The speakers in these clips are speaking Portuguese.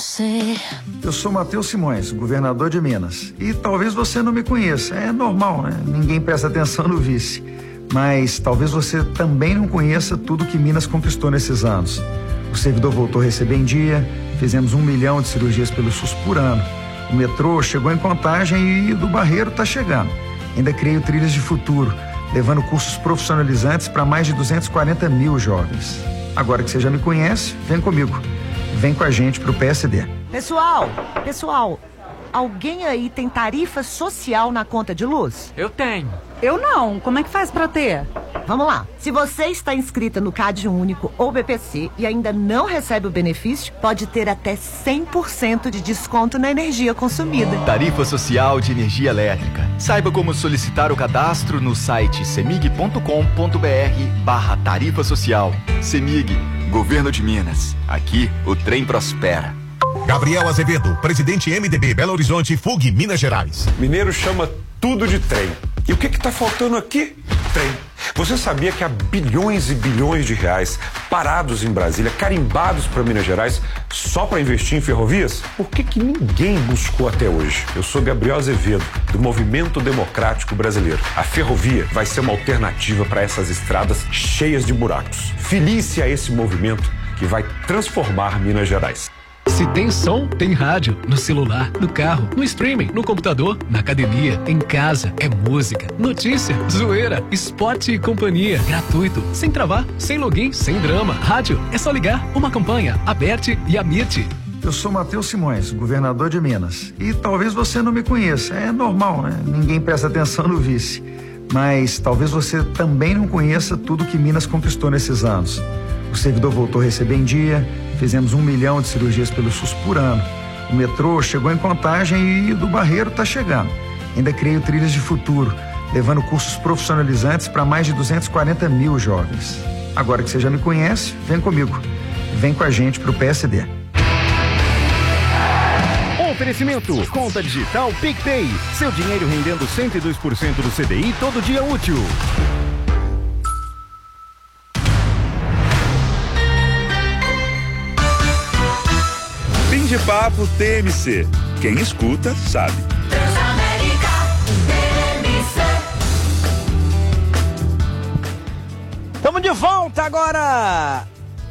você. Eu sou Matheus Simões, governador de Minas. E talvez você não me conheça, é normal, né? Ninguém presta atenção no vice. Mas talvez você também não conheça tudo que Minas conquistou nesses anos. O servidor voltou a receber em dia, fizemos 1 milhão de cirurgias pelo SUS por ano. O metrô chegou em Contagem e o do Barreiro está chegando. Ainda criei o Trilhas de Futuro, levando cursos profissionalizantes para mais de 240 mil jovens. Agora que você já me conhece, vem comigo. Vem com a gente pro PSD. Pessoal, alguém aí tem tarifa social na conta de luz? Eu tenho. Eu não. Como é que faz pra ter? Vamos lá. Se você está inscrita no CAD Único ou BPC e ainda não recebe o benefício, pode ter até 100% de desconto na energia consumida. Tarifa Social de Energia Elétrica. Saiba como solicitar o cadastro no site cemig.com.br/tarifa social. Cemig, Governo de Minas. Aqui o trem prospera. Gabriel Azevedo, presidente MDB Belo Horizonte, FUG, Minas Gerais. Mineiro chama tudo de trem. E o que está faltando aqui? Trem. Você sabia que há bilhões e bilhões de reais parados em Brasília, carimbados para Minas Gerais, só para investir em ferrovias? Por que ninguém buscou até hoje? Eu sou Gabriel Azevedo, do Movimento Democrático Brasileiro. A ferrovia vai ser uma alternativa para essas estradas cheias de buracos. Filie-se a esse movimento que vai transformar Minas Gerais. Se tem som, tem rádio. No celular, no carro, no streaming, no computador, na academia, em casa. É música, notícia, zoeira, esporte e companhia. Gratuito, sem travar, sem login, sem drama. Rádio, é só ligar. Uma campanha, Aberte e Amite. Eu sou Matheus Simões, governador de Minas. E talvez você não me conheça, é normal, né? Ninguém presta atenção no vice. Mas talvez você também não conheça tudo que Minas conquistou nesses anos. O servidor voltou a receber em dia, fizemos 1 milhão de cirurgias pelo SUS por ano. O metrô chegou em Contagem e o do Barreiro está chegando. Ainda criei o Trilhas de Futuro, levando cursos profissionalizantes para mais de 240 mil jovens. Agora que você já me conhece, vem comigo. Vem com a gente pro PSD. Oferecimento, conta digital PicPay. Seu dinheiro rendendo 102% do CDI todo dia útil. Fim de papo TMC. Quem escuta, sabe. Transamérica TMC. Estamos de volta agora.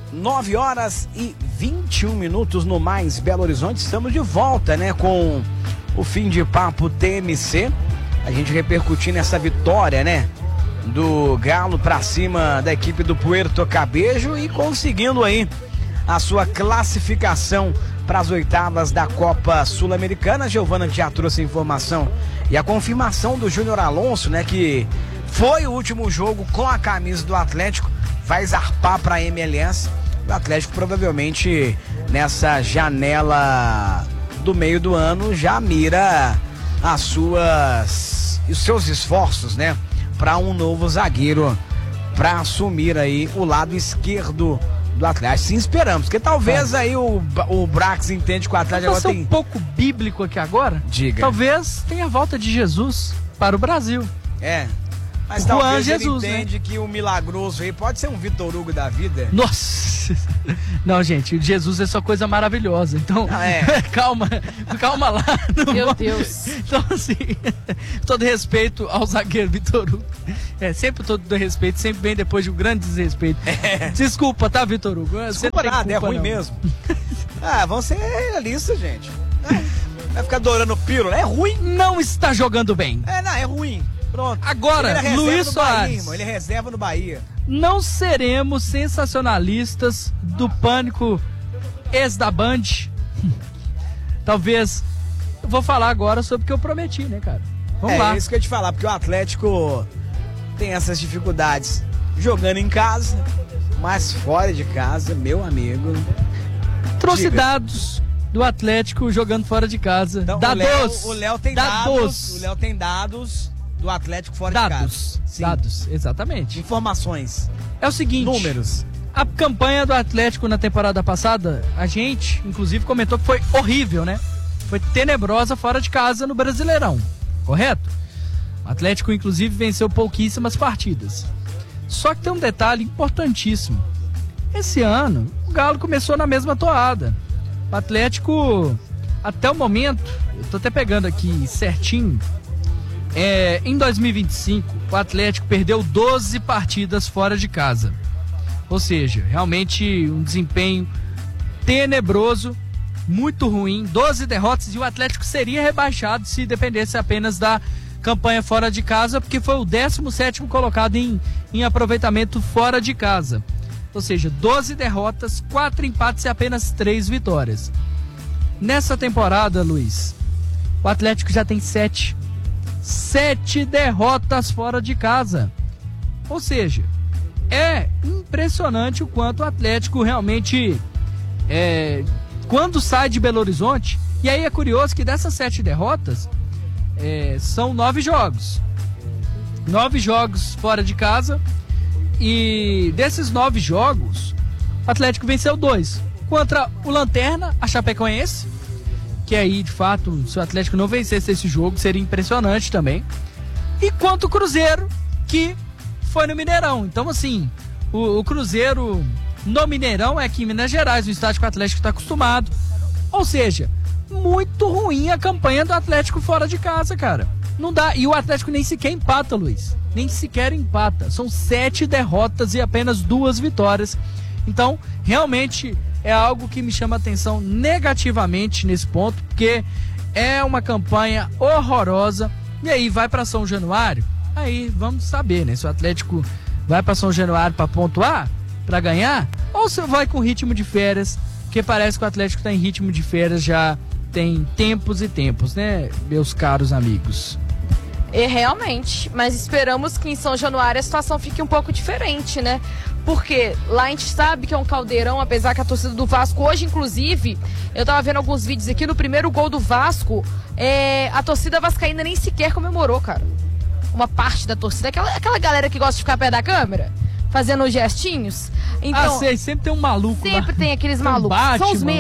9h21 no Mais Belo Horizonte. Estamos de volta, né? Com o Fim de Papo TMC. A gente repercutindo essa vitória, né? Do Galo pra cima da equipe do Puerto Cabejo e conseguindo aí a sua classificação para as oitavas da Copa Sul-Americana. A Giovana já trouxe a informação e a confirmação do Júnior Alonso, né? Que foi o último jogo com a camisa do Atlético, vai zarpar para a MLS. O Atlético provavelmente nessa janela do meio do ano já mira os seus esforços, né? Para um novo zagueiro para assumir aí o lado esquerdo do Atlético. Sim, esperamos, porque talvez aí o Brax entende que o Atlético agora tem... um pouco bíblico aqui agora. Diga. Talvez tenha a volta de Jesus para o Brasil. É. Mas Juan talvez Jesus, ele entende, né, que o milagroso aí pode ser um Vitor Hugo da vida. Nossa! Não, gente, Jesus é só coisa maravilhosa. Então, calma lá. Meu Deus. Então, assim, todo respeito ao zagueiro Vitor Hugo. Sempre todo respeito, sempre bem depois de um grande desrespeito. Desculpa, tá, Vitor Hugo? Desculpa nada, é ruim não. Mesmo. Vão ser realistas, gente. Vai ficar adorando o Piro. É ruim. Não está jogando bem. É ruim. Pronto. Agora, Luiz Soares. Ele reserva no Bahia. Não seremos sensacionalistas do pânico ex da Band. Talvez. Eu vou falar agora sobre o que eu prometi, né, cara? Vamos lá. É isso que eu ia te falar, porque o Atlético tem essas dificuldades jogando em casa, mas fora de casa, meu amigo. Trouxe dados do Atlético jogando fora de casa. Então, dados. O Léo tem dados. O Léo tem dados do Atlético fora de casa. Sim. Dados, exatamente. Informações. É o seguinte. Números. A campanha do Atlético na temporada passada, a gente, inclusive, comentou que foi horrível, né? Foi tenebrosa fora de casa no Brasileirão. Correto? O Atlético, inclusive, venceu pouquíssimas partidas. Só que tem um detalhe importantíssimo. Esse ano, o Galo começou na mesma toada. O Atlético, até o momento, eu tô até pegando aqui certinho, em 2025, o Atlético perdeu 12 partidas fora de casa. Ou seja, realmente um desempenho tenebroso, muito ruim, 12 derrotas, e o Atlético seria rebaixado se dependesse apenas da campanha fora de casa, porque foi o 17º colocado em aproveitamento fora de casa. Ou seja, 12 derrotas, 4 empates e apenas 3 vitórias. Nessa temporada, Luiz, o Atlético já tem 7 derrotas fora de casa. Ou seja, é impressionante o quanto o Atlético realmente, quando sai de Belo Horizonte, e aí é curioso que dessas 7 derrotas, são 9 jogos. 9 jogos fora de casa, e desses 9 jogos, o Atlético venceu 2. Contra o Lanterna, a Chapecoense, que aí, de fato, se o Atlético não vencesse esse jogo, seria impressionante também. E quanto o Cruzeiro, que foi no Mineirão. Então, assim, o Cruzeiro no Mineirão é aqui em Minas Gerais, o estádio que o Atlético está acostumado. Ou seja, muito ruim a campanha do Atlético fora de casa, cara. Não dá. E o Atlético nem sequer empata, Luiz. Nem sequer empata. São 7 derrotas e apenas 2 vitórias. Então, realmente é algo que me chama a atenção negativamente nesse ponto, porque é uma campanha horrorosa. E aí vai para São Januário, aí vamos saber, né? Se o Atlético vai para São Januário para pontuar, para ganhar, ou se vai com ritmo de férias, porque parece que o Atlético está em ritmo de férias já tem tempos e tempos, né, meus caros amigos? Realmente, mas esperamos que em São Januário a situação fique um pouco diferente, né? Porque lá a gente sabe que é um caldeirão, apesar que a torcida do Vasco hoje, inclusive, eu tava vendo alguns vídeos aqui, no primeiro gol do Vasco, a torcida vascaína nem sequer comemorou, cara. Uma parte da torcida, aquela galera que gosta de ficar perto da câmera, fazendo os gestinhos. Então, sei, sempre tem um maluco lá. Sempre tem aqueles malucos. São os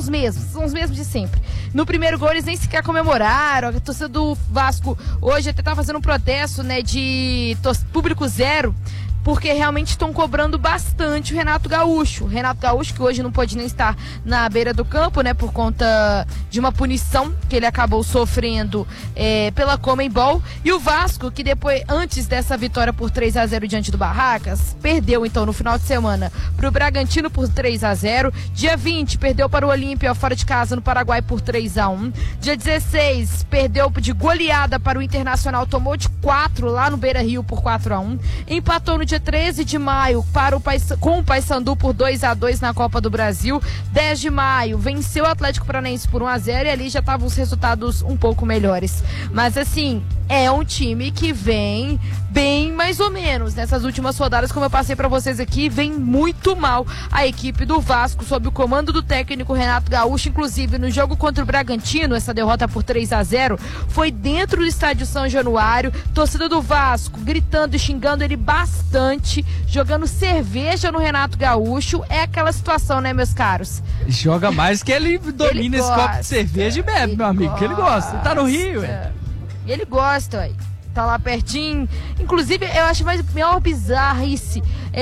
mesmos de sempre. No primeiro gol eles nem sequer comemoraram. A torcida do Vasco hoje até tá fazendo um protesto, né, de público zero, porque realmente estão cobrando bastante o Renato Gaúcho. O Renato Gaúcho, que hoje não pode nem estar na beira do campo, né, por conta de uma punição que ele acabou sofrendo pela Conmebol. E o Vasco, que depois, antes dessa vitória por 3-0 diante do Barracas, perdeu então no final de semana para o Bragantino por 3-0. Dia 20, perdeu para o Olímpia fora de casa no Paraguai por 3-1. Dia 16, perdeu de goleada para o Internacional, tomou de 4 lá no Beira-Rio por 4-1. Empatou no dia 13 de maio com o Paysandu por 2-2 na Copa do Brasil. 10 de maio venceu o Atlético Paranaense por 1-0 e ali já estavam os resultados um pouco melhores. Mas assim, é um time que vem bem mais ou menos. Nessas últimas rodadas, como eu passei pra vocês aqui, vem muito mal a equipe do Vasco, sob o comando do técnico Renato Gaúcho. Inclusive no jogo contra o Bragantino, essa derrota por 3-0 foi dentro do estádio São Januário, torcida do Vasco gritando e xingando ele bastante, jogando cerveja no Renato Gaúcho. É aquela situação, né, meus caros? Joga mais que ele domina esse copo de cerveja e bebe, meu amigo, que ele gosta. Ele tá no Rio, ele gosta, ué. Tá lá pertinho. Inclusive, eu acho mais maior bizarrice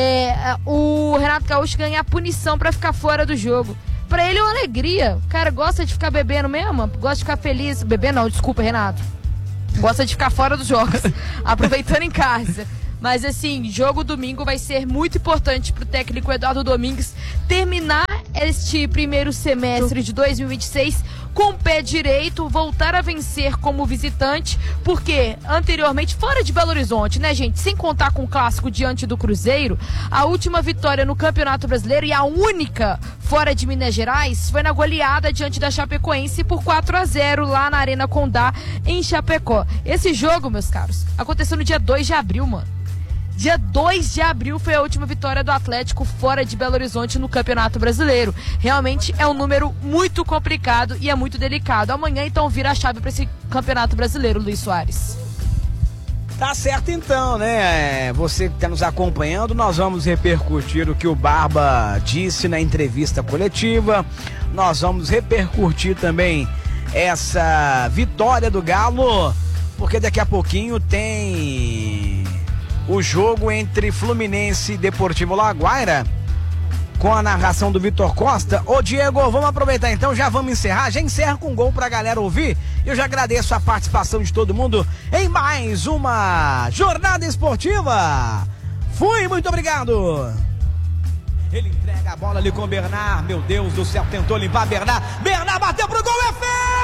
o Renato Gaúcho ganhar punição pra ficar fora do jogo. Pra ele é uma alegria. O cara gosta de ficar bebendo mesmo, gosta de ficar feliz. Beber não, desculpa, Renato. Gosta de ficar fora dos jogos, aproveitando em casa. Mas assim, jogo domingo vai ser muito importante pro técnico Eduardo Domingues terminar este primeiro semestre de 2026 com o pé direito, voltar a vencer como visitante, porque anteriormente, fora de Belo Horizonte, né, gente, sem contar com o clássico diante do Cruzeiro, a última vitória no Campeonato Brasileiro e a única fora de Minas Gerais foi na goleada diante da Chapecoense por 4-0 lá na Arena Condá, em Chapecó. Esse jogo, meus caros, aconteceu no dia 2 de abril, mano. Dia 2 de abril foi a última vitória do Atlético fora de Belo Horizonte no Campeonato Brasileiro. Realmente é um número muito complicado e é muito delicado. Amanhã, então, vira a chave para esse Campeonato Brasileiro, Luiz Soares. Tá certo então, né? Você que está nos acompanhando, nós vamos repercutir o que o Barba disse na entrevista coletiva. Nós vamos repercutir também essa vitória do Galo, porque daqui a pouquinho tem o jogo entre Fluminense e Deportivo Laguaira, com a narração do Vitor Costa. Ô Diego, vamos aproveitar então, já vamos encerrar, já encerra com gol pra galera ouvir. Eu já agradeço a participação de todo mundo em mais uma jornada esportiva. Fui, muito obrigado. Ele entrega a bola ali com o Bernard, meu Deus do céu, tentou limpar Bernard bateu pro gol, é feio!